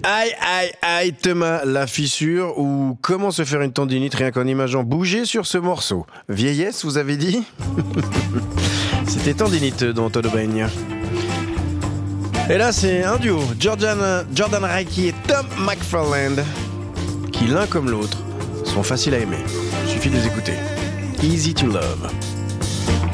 Aïe, aïe, aïe, Thomas, la fissure ou comment se faire une tendinite rien qu'en imaginant bouger sur ce morceau. Vieillesse, vous avez dit? C'était tendinite dans Todobaigne. Et là, c'est un duo, Jordan Reiki et Tom McFarland, qui l'un comme l'autre sont faciles à aimer. Il suffit de les écouter. Easy to love.